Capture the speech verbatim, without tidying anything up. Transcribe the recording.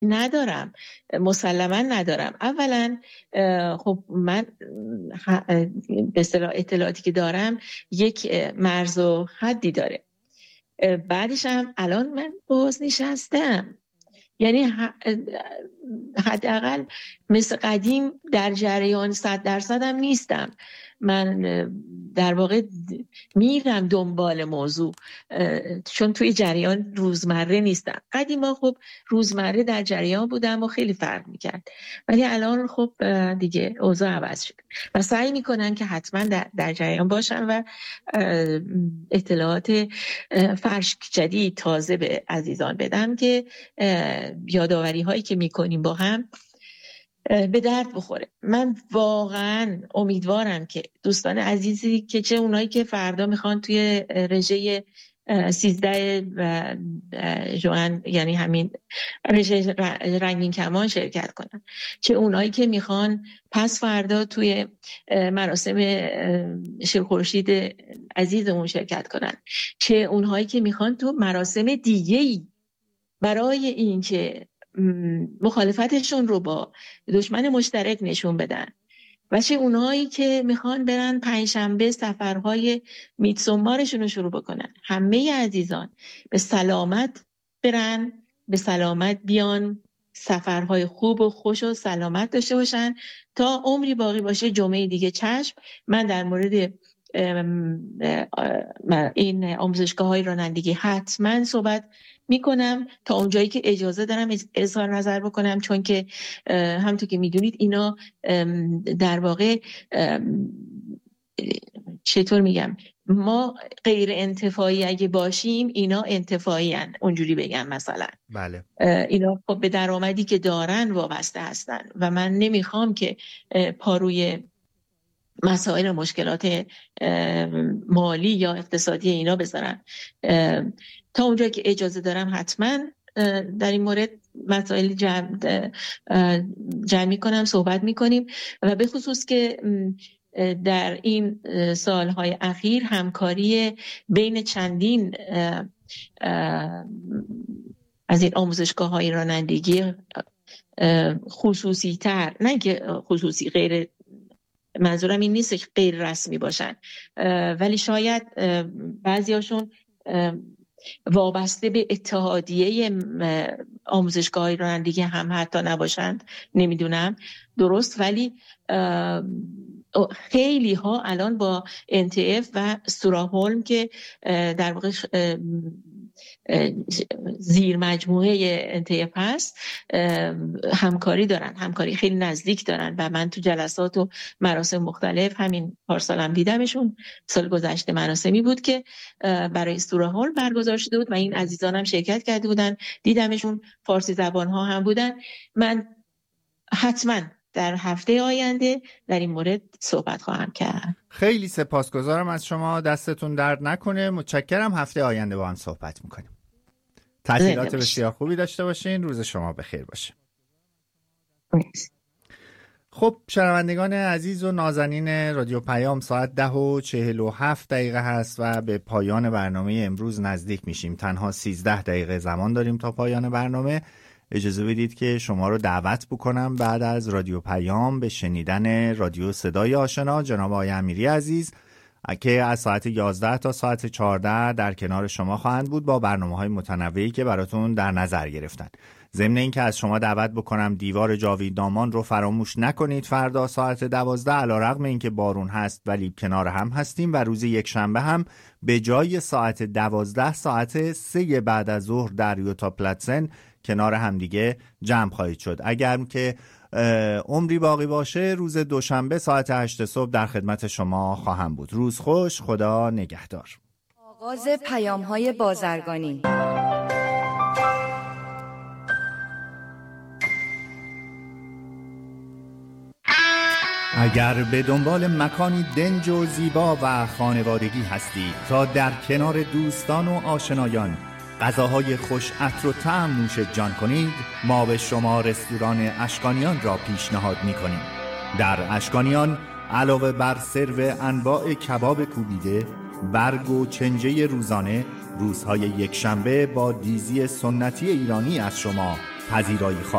ندارم، مسلما ندارم. اولا خب من به اصطلاح اطلاعاتی که دارم یک مرز و حدی داره. بعدش هم الان من بازنشستم، یعنی حداقل مثل قدیم در جریان صد درصد هم نیستم. من در واقع میرم دنبال موضوع، چون توی جریان روزمره نیستم. قدیما خب روزمره در جریان بودم و خیلی فرق میکرد، ولی الان خب دیگه اوضاع عوض شد و سعی میکنن که حتما در, در جریان باشن و اطلاعات فرش جدید تازه به عزیزان بدم که یادآوری هایی که میکنیم با هم به درد بخوره. من واقعا امیدوارم که دوستان عزیزی که چه اونایی که فردا میخوان توی رژه سیزده و جوان، یعنی همین رژه رنگین کمان شرکت کنن، چه اونایی که میخوان پس فردا توی مراسم شیر خورشید عزیزمون شرکت کنن، چه اونهایی که میخوان تو مراسم دیگه‌ای برای این که مخالفتشون رو با دشمن مشترک نشون بدن، و چه اونهایی که میخوان برن پنجشنبه سفرهای میتسومارشون رو شروع بکنن. همه عزیزان به سلامت برن، به سلامت بیان، سفرهای خوب و خوش و سلامت داشته باشن تا عمری باقی باشه. جمعه دیگه چشم من در مورد این آموزشگاه‌های رانندگی حتما صحبت میکنم تا اونجایی که اجازه دارم اظهار نظر بکنم، چون که همونطور که میدونید اینا در واقع چطور میگم، ما غیر انتفاعی اگه باشیم اینا انتفاعی هن، اونجوری بگم مثلا. بله. اینا خب به درآمدی که دارن وابسته هستن و من نمیخوام که پاروی مسائل و مشکلات مالی یا اقتصادی اینا بذارن. تا اونجا که اجازه دارم حتما در این مورد مسائل جمع, جمع می کنم، صحبت می کنیم، و به خصوص که در این سالهای اخیر همکاری بین چندین از این آموزشگاه‌های رانندگی خصوصی تر، نه که خصوصی، غیر، منظورم این نیست که غیر رسمی باشن، ولی شاید بعضیاشون وابسته به اتحادیه آموزشگاه‌های رانندگی هم حتی نباشند، نمیدونم درست، ولی خیلی ها الان با ان تی اف و استراهولم که در واقع زیر مجموعه ان تی اف هست همکاری دارن، همکاری خیلی نزدیک دارن و من تو جلسات و مراسم مختلف، همین پارسال هم دیدمشون، سال گذشته مراسمی بود که برای استراهولم برگزار شده بود و این عزیزانم شرکت کرده بودن، دیدمشون، فارسی زبان ها هم بودن. من حتما در هفته آینده در این مورد صحبت خواهم کرد. خیلی سپاسگزارم از شما، دستتون درد نکنه، متشکرم. هفته آینده با هم صحبت میکنیم. تعطیلات بسیار خوبی داشته باشین، روز شما بخیر باشه. خب شنوندگان عزیز و نازنین رادیو پیام، ساعت ده و چهل و هفت دقیقه هست و به پایان برنامه امروز نزدیک میشیم. تنها سیزده دقیقه زمان داریم تا پایان برنامه. اجازه بدید که شما رو دعوت بکنم بعد از رادیو پیام به شنیدن رادیو صدای آشنا جناب آقای امیری عزیز که از ساعت یازده تا ساعت چهارده در کنار شما خواهند بود با برنامه‌های متنوعی که براتون در نظر گرفتن. ضمن این که از شما دعوت بکنم دیوار جاویدامان رو فراموش نکنید. فردا ساعت دوازده علیرغم اینکه بارون هست ولی کنار هم هستیم و روز یک شنبه هم به جای ساعت دوازده ساعت سه بعد از ظهر در یوتا پلاتسن کنار هم دیگه جمع خواهید شد. اگر که عمری باقی باشه روز دوشنبه ساعت هشت صبح در خدمت شما خواهم بود. روز خوش، خدا نگهدار. آغاز پیام‌های بازرگانی. اگر به دنبال مکانی دنج و زیبا و خانوادگی هستید تا در کنار دوستان و آشنایان غذاهای خوش عطر و طعم نوش جان کنید، ما به شما رستوران اشکانیان را پیشنهاد می‌کنیم. در اشکانیان علاوه بر سرو انواع کباب کوبیده، برگ و چنجه روزانه، روزهای یک شنبه با دیزی سنتی ایرانی از شما پذیرایی